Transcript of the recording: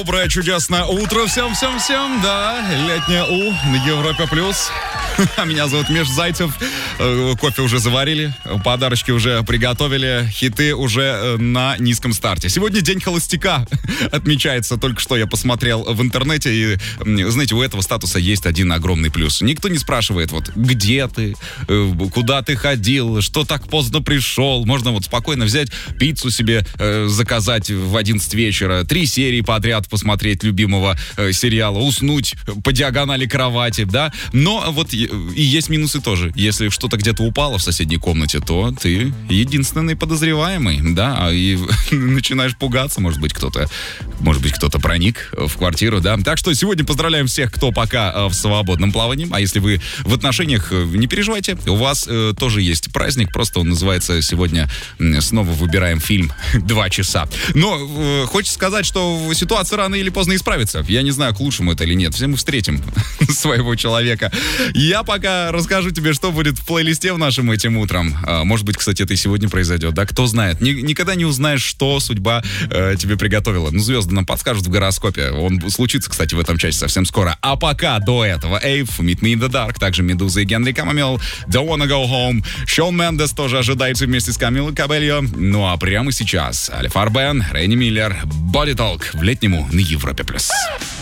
Доброе, чудесное утро всем, да, летнее У на Европе+. Меня зовут Миш Зайцев, кофе уже заварили, подарочки уже приготовили, хиты уже на низком старте. Сегодня день холостяка отмечается, только что я посмотрел в интернете, и, знаете, у этого статуса есть один огромный плюс. Никто не спрашивает, вот, где ты, куда ты ходил, что так поздно пришел. Можно вот спокойно взять пиццу себе, заказать в 11 вечера, 3 серии подряд посмотреть любимого сериала, уснуть по диагонали кровати, да. Но вот и есть минусы тоже. Если что-то где-то упало в соседней комнате, то ты единственный подозреваемый, да, и начинаешь пугаться, может быть, кто-то проник в квартиру, да. Так что сегодня поздравляем всех, кто пока в свободном плавании, а если вы в отношениях, не переживайте, у вас тоже есть праздник, просто он называется сегодня снова выбираем фильм 2 часа. Но хочется сказать, что ситуация рано или поздно исправится. Я не знаю, к лучшему это или нет. Все мы встретим своего человека. Я пока расскажу тебе, что будет в плейлисте в нашем этим утром. Может быть, кстати, это и сегодня произойдет, да? Кто знает. Никогда не узнаешь, что судьба тебе приготовила. Ну, звезды нам подскажут в гороскопе. Он случится, кстати, в этом часе совсем скоро. А пока до этого Эйв, Meet Me in the Dark, также Медуза и Генри Камамел, Don't Wanna Go Home, Шон Мендес тоже ожидается вместе с Камилой Кабельо. Ну а прямо сейчас Али Фарбен, Ренни Миллер, Body Talk в летнему на Европе+.